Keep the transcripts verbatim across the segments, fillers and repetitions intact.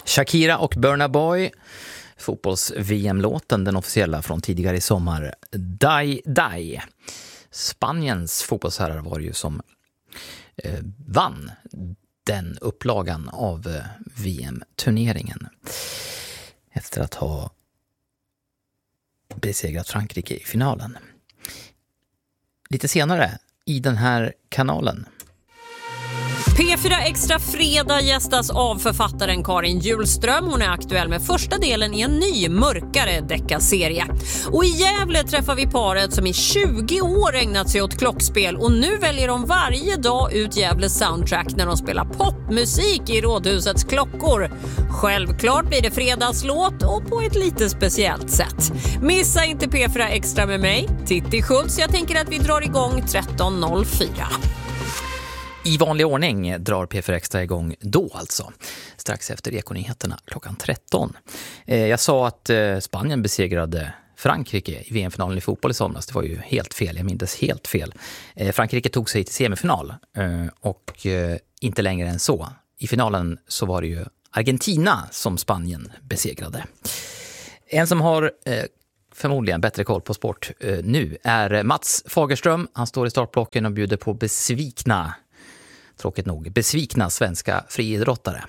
Shakira och Burna Boy, fotbolls-V M-låten, den officiella från tidigare i sommar, Die Die. Spaniens fotbollsherrar var ju som eh, vann den upplagan av eh, V M-turneringen efter att ha besegrat Frankrike i finalen. Lite senare i den här kanalen. P fyra Extra fredag gästas av författaren Karin Hjulström. Hon är aktuell med första delen i en ny, mörkare deckarserie. Och i Gävle träffar vi paret som i tjugo år ägnat sig åt klockspel. Och nu väljer de varje dag ut Gävles soundtrack när de spelar popmusik i Rådhusets klockor. Självklart blir det fredagslåt och på ett lite speciellt sätt. Missa inte P fyra Extra med mig, Titti Schultz. Jag tänker att vi drar igång tretton noll fyra. I vanlig ordning drar P fyra Extra igång då alltså, strax efter Ekonyheterna klockan tretton. Eh, jag sa att eh, Spanien besegrade Frankrike i V M-finalen i fotboll i somras. Det var ju helt fel, jag minns helt fel. Eh, Frankrike tog sig till semifinal eh, och eh, inte längre än så. I finalen så var det ju Argentina som Spanien besegrade. En som har eh, förmodligen bättre koll på sport eh, nu är Mats Fagerström. Han står i startblocken och bjuder på besvikna Tråkigt nog, besvikna svenska friidrottare.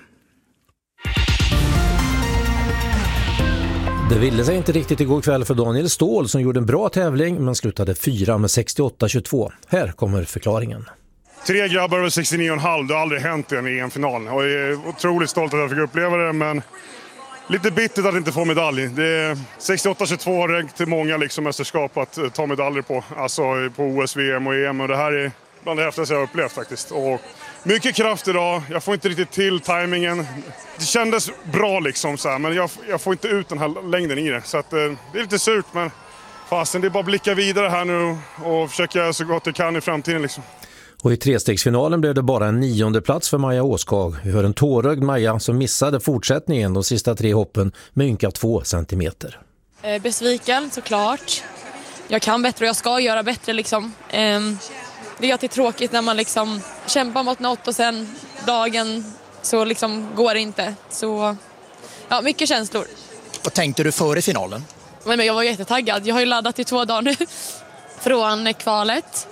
Det ville sig inte riktigt igår kväll för Daniel Ståhl som gjorde en bra tävling men slutade fyra med sextioåtta tjugotvå. Här kommer förklaringen. Tre grabbar över sextionio komma fem, det har aldrig hänt i en E M-final. Och jag är otroligt stolt att jag fick uppleva det, men lite bittert att inte få medalj. Det är sextioåtta tjugotvå har räckt till många liksom mästerskap att ta medaljer på. Alltså på O S, V M och E M, och det här är bland det häftigaste jag har upplevt faktiskt. Och mycket kraft idag, jag får inte riktigt till tajmingen. Det kändes bra liksom så här, men jag, jag får inte ut den här längden i det. Så att, eh, det är lite surt, men fasen, det är bara att blicka vidare här nu och försöka göra så gott jag kan i framtiden liksom. Och i trestegsfinalen blev det bara en nionde plats för Maja Åskag. Vi hör en tårögd Maja som missade fortsättningen de sista tre hoppen med ynka två centimeter. Eh, besviken såklart. Jag kan bättre och jag ska göra bättre liksom. Eh, det är alltid tråkigt när man liksom kämpar mot något och sen dagen så liksom går det inte. Så ja, mycket känslor. Vad tänkte du före finalen? Men jag var jättetaggad. Jag har ju laddat i två dagar nu från kvalet.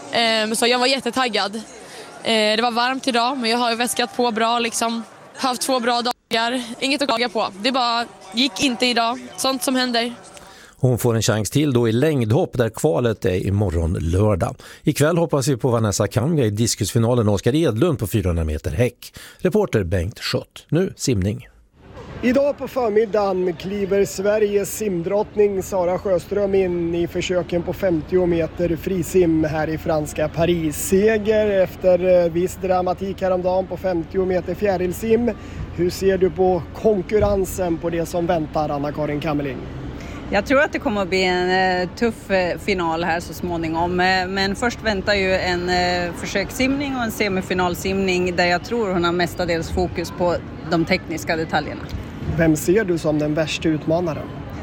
Så jag var jättetaggad. Det var varmt idag, men jag har ju väskat på bra, liksom haft två bra dagar. Inget att klaga på. Det bara gick inte idag. Sånt som händer. Hon får en chans till då i längdhopp där kvalet är imorgon lördag. Ikväll hoppas vi på Vanessa Kanga i diskusfinalen och Oskar Edlund på fyrahundra meter häck. Reporter Bengt Schott. Nu simning. Idag på förmiddagen kliver Sveriges simdrottning Sara Sjöström in i försöken på femtio meter frisim här i franska Paris. Seger efter viss dramatik häromdagen på femtio meter fjärilsim. Hur ser du på konkurrensen på det som väntar, Anna-Karin Kammerling? Jag tror att det kommer att bli en uh, tuff uh, final här så småningom. Uh, men först väntar ju en uh, försökssimning och en semifinalsimning där jag tror hon har mestadels fokus på de tekniska detaljerna. Vem ser du som den värsta utmanaren?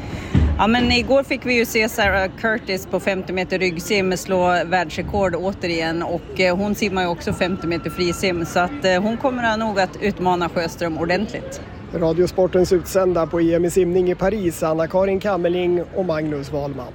Ja, men igår fick vi ju se Sarah Curtis på femtio meter ryggsim slå världsrekord återigen, och uh, hon simmar ju också femtio meter frisim, så att uh, hon kommer nog att utmana Sjöström ordentligt. Radiosportens utsända på E M i simning i Paris, Anna-Karin Kammerling och Magnus Wahlman.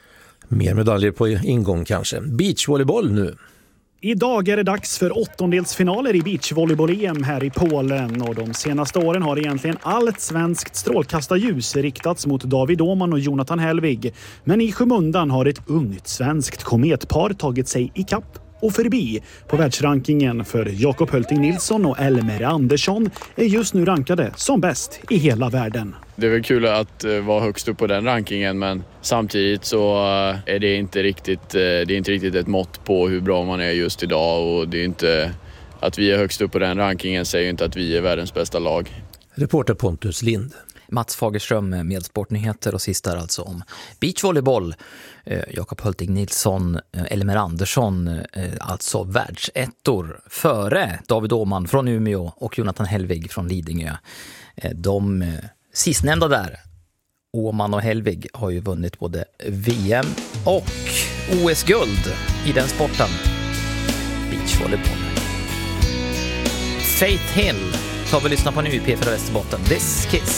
Mer medaljer på ingång kanske. Beachvolleyboll nu. Idag är det dags för åttondelsfinaler i beachvolleyboll-E M här i Polen, och de senaste åren har egentligen allt svenskt strålkastarljus riktats mot David Åhman och Jonathan Hellvig. Men i skymundan har ett ungt svenskt kometpar tagit sig i kapp och förbi på världsrankingen, för Jakob Hölting Nilsson och Elmer Andersson är just nu rankade som bäst i hela världen. Det är väl kul att vara högst upp på den rankingen, men samtidigt så är det inte riktigt, det är inte riktigt ett mått på hur bra man är just idag, och det är inte att vi är högst upp på den rankingen säger inte att vi är världens bästa lag. Reporter Pontus Lind. Mats Fagerström med Sportnyheter, och sist där alltså om beachvolleyboll. Eh, Jakob Hölting Nilsson, eh, Elmer Andersson, eh, alltså världsettor före David Åhman från Umeå och Jonathan Hellvig från Lidingö. Eh, de eh, sistnämnda där, Åhman och Hellvig, har ju vunnit både V M och O S-guld i den sporten, beachvolleyboll. Faith Hill tar vi och lyssnar på nu i P fyra Västerbotten. This Kiss.